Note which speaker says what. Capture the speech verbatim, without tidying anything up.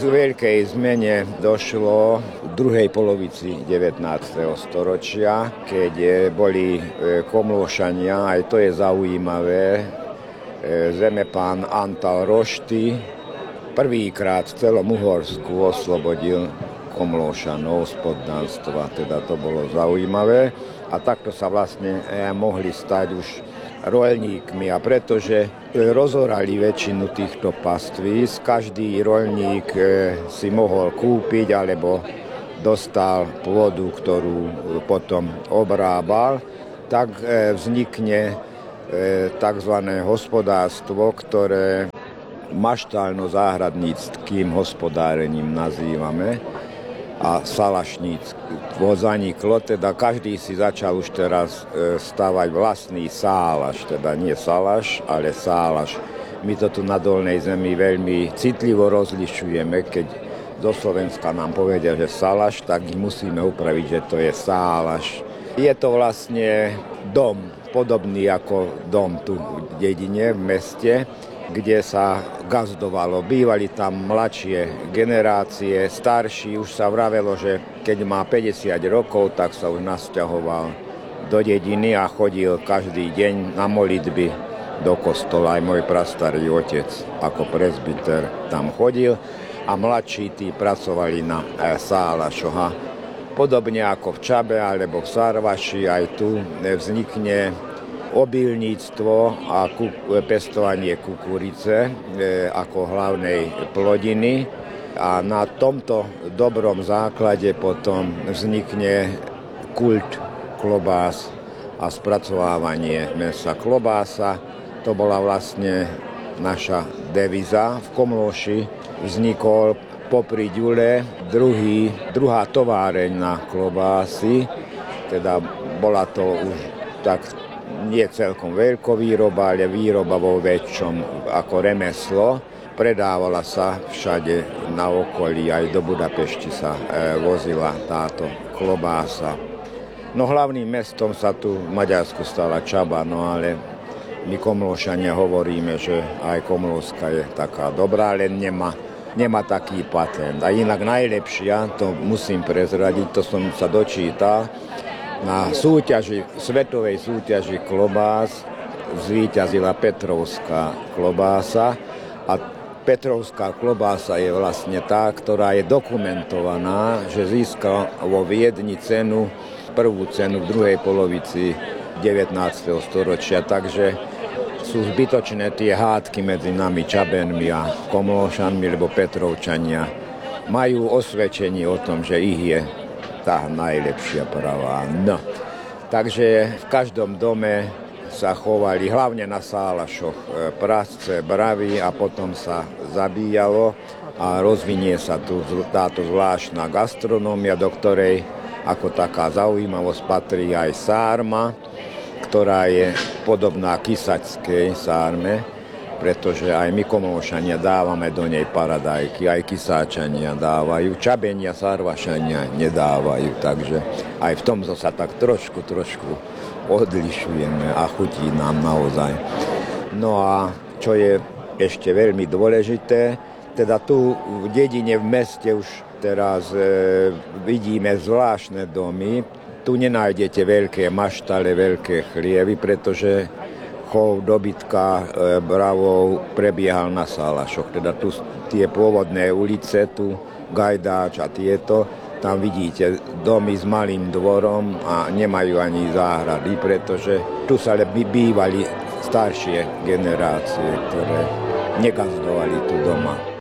Speaker 1: veľkej zmene došlo v druhej polovici devätnásteho storočia, keď boli Komlóšania, aj to je zaujímavé, zemepán Antal Rošty prvýkrát v celom Uhorsku oslobodil Komlóšanov z poddanstva, teda to bolo zaujímavé. A takto sa vlastne mohli stať už roľníkmi, a pretože rozorali väčšinu týchto pastvíc, každý roľník si mohol kúpiť alebo dostal pôdu, ktorú potom obrábal, tak vznikne tzv. Hospodárstvo, ktoré maštálno-záhradníckým hospodárením nazývame, a salašníctvo zaniklo, teda každý si začal už teraz stavať vlastný sálaš, teda nie salaš, ale sálaš. My to tu na Dolnej Zemi veľmi citlivo rozlišujeme, keď do Slovenska nám povedia, že salaš, tak musíme upraviť, že to je sálaš. Je to vlastne dom, podobný ako dom tu v dedine, v meste, kde sa gazdovalo. Bývali tam mladšie generácie, starší. Už sa vravelo, že keď má päťdesiat rokov, tak sa už nasťahoval do dediny a chodil každý deň na modlitby do kostola. Aj môj prastarý otec ako presbyter tam chodil a mladší tí pracovali na sálašoch. Podobne ako v Čabe alebo v Sarvaši, aj tu vznikne obilníctvo a pestovanie kukurice ako hlavnej plodiny, a na tomto dobrom základe potom vznikne kult klobás a spracovávanie mäsa. Klobása to bola vlastne naša devíza. V Komlóši vznikol popri Ďule druhý, druhá továreň na klobásy, teda bola to už tak nie celkom veľkovýroba, ale výroba vo väčšom ako remeslo. Predávala sa všade na okolí, aj do Budapešti sa e, vozila táto klobása. No hlavným mestom sa tu v Maďarsku stala Čaba, no ale my Komlóšania hovoríme, že aj Komlóska je taká dobrá, len nemá, nemá taký patent. A inak najlepšia, to musím prezradiť, to som sa dočítal, na súťaži, svetovej súťaži klobás zvíťazila Petrovská klobása, a Petrovská klobása je vlastne tá, ktorá je dokumentovaná, že získala vo Viedni cenu, prvú cenu v druhej polovici devätnásteho storočia, takže sú zbytočné tie hádky medzi nami Čabenmi a Komlóšanmi, lebo Petrovčania majú osvedčenie o tom, že ich je tá najlepšia pravá. No. Takže v každom dome sa chovali, hlavne na sálašoch, prasce, bravy, a potom sa zabíjalo a rozvinie sa tu táto zvláštna gastronómia, do ktorej ako taká zaujímavosť patrí aj sárma, ktorá je podobná kysačskej sárme, pretože aj my Komlóšania dávame do nej paradajky, aj Kysáčania dávajú, Čabenia, Sarvašania nedávajú, takže aj v tomto sa tak trošku, trošku odlišujeme a chutí nám naozaj. No a čo je ešte veľmi dôležité, teda tu v dedine, v meste už teraz e, vidíme zvláštne domy. Tu nenájdete veľké maštale, veľké chlievy, pretože chov dobytka, e, bravov prebiehal na sálašoch. Teda tu tie pôvodné ulice, tu Gajdáč a tieto, tam vidíte domy s malým dvorom a nemajú ani záhrady, pretože tu sa bývali staršie generácie, ktoré negazdovali tu doma.